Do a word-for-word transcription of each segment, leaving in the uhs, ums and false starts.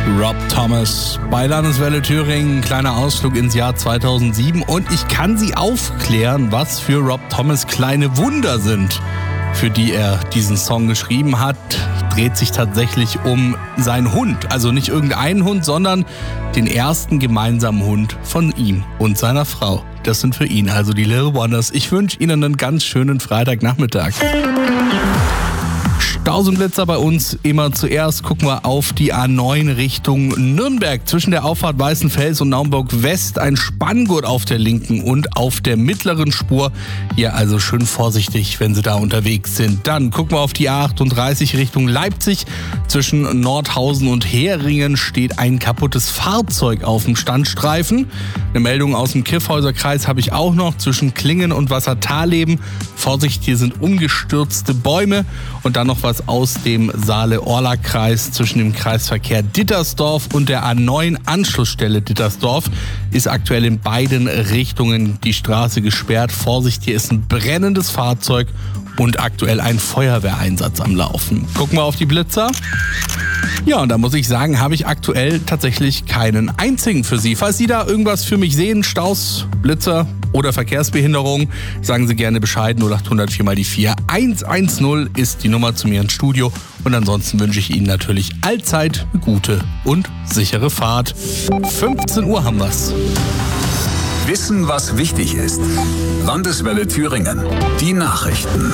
Rob Thomas bei Landeswelle Thüringen, kleiner Ausflug ins Jahr zweitausendsieben und ich kann Sie aufklären, was für Rob Thomas kleine Wunder sind, für die er diesen Song geschrieben hat. Dreht sich tatsächlich um seinen Hund, also nicht irgendeinen Hund, sondern den ersten gemeinsamen Hund von ihm und seiner Frau. Das sind für ihn also die Little Wonders. Ich wünsche Ihnen einen ganz schönen Freitagnachmittag. Stausenblitzer bei uns. Immer zuerst gucken wir auf die A neun Richtung Nürnberg. Zwischen der Auffahrt Weißenfels und Naumburg West ein Spanngurt auf der linken und auf der mittleren Spur. Hier also schön vorsichtig, wenn Sie da unterwegs sind. Dann gucken wir auf die A achtunddreißig Richtung Leipzig. Zwischen Nordhausen und Heringen steht ein kaputtes Fahrzeug auf dem Standstreifen. Eine Meldung aus dem Kyffhäuser-Kreis habe ich auch noch. Zwischen Klingen und Wassertalleben. Vorsicht, hier sind umgestürzte Bäume. Und dann noch was aus dem Saale-Orla-Kreis. Zwischen dem Kreisverkehr Dittersdorf und der A neun Anschlussstelle Dittersdorf ist aktuell in beiden Richtungen die Straße gesperrt. Vorsicht, hier ist ein brennendes Fahrzeug und aktuell ein Feuerwehreinsatz am Laufen. Gucken wir auf die Blitzer. Ja, und da muss ich sagen, habe ich aktuell tatsächlich keinen einzigen für Sie. Falls Sie da irgendwas für mich sehen, Staus, Blitzer oder Verkehrsbehinderung, sagen Sie gerne Bescheid. null acht hundert vier mal die vier. eins eins null ist die Nummer zu mir ins Studio. Und ansonsten wünsche ich Ihnen natürlich allzeit eine gute und sichere Fahrt. fünfzehn Uhr haben wir's. Wissen, was wichtig ist. Landeswelle Thüringen. Die Nachrichten.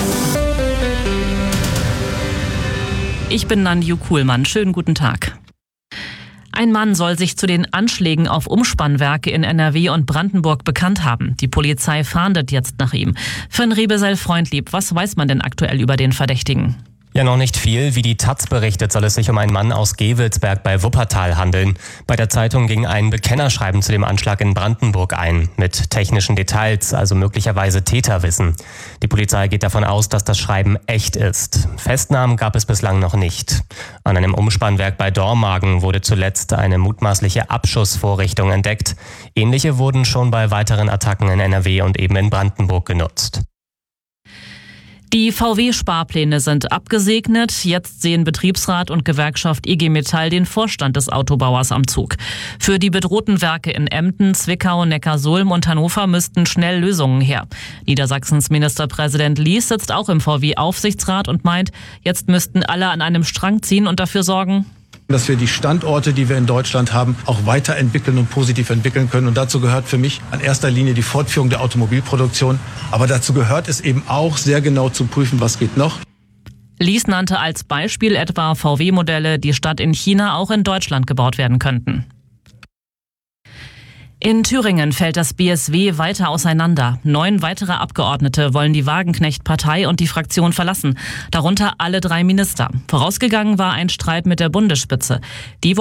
Ich bin Nanju Kuhlmann. Schönen guten Tag. Ein Mann soll sich zu den Anschlägen auf Umspannwerke in N R W und Brandenburg bekannt haben. Die Polizei fahndet jetzt nach ihm. Finn Riebesell-Freundlieb, was weiß man denn aktuell über den Verdächtigen? Ja, noch nicht viel. Wie die Taz berichtet, soll es sich um einen Mann aus Gevelsberg bei Wuppertal handeln. Bei der Zeitung ging ein Bekennerschreiben zu dem Anschlag in Brandenburg ein, mit technischen Details, also möglicherweise Täterwissen. Die Polizei geht davon aus, dass das Schreiben echt ist. Festnahmen gab es bislang noch nicht. An einem Umspannwerk bei Dormagen wurde zuletzt eine mutmaßliche Abschussvorrichtung entdeckt. Ähnliche wurden schon bei weiteren Attacken in N R W und eben in Brandenburg genutzt. Die V W-Sparpläne sind abgesegnet. Jetzt sehen Betriebsrat und Gewerkschaft I G Metall den Vorstand des Autobauers am Zug. Für die bedrohten Werke in Emden, Zwickau, Neckarsulm und Hannover müssten schnell Lösungen her. Niedersachsens Ministerpräsident Lies sitzt auch im V W-Aufsichtsrat und meint, jetzt müssten alle an einem Strang ziehen und dafür sorgen, dass wir die Standorte, die wir in Deutschland haben, auch weiterentwickeln und positiv entwickeln können. Und dazu gehört für mich in erster Linie die Fortführung der Automobilproduktion. Aber dazu gehört es eben auch, sehr genau zu prüfen, was geht noch. Lies nannte als Beispiel etwa V W-Modelle, die statt in China auch in Deutschland gebaut werden könnten. In Thüringen fällt das B S W weiter auseinander. Neun weitere Abgeordnete wollen die Wagenknecht-Partei und die Fraktion verlassen. Darunter alle drei Minister. Vorausgegangen war ein Streit mit der Bundesspitze. Die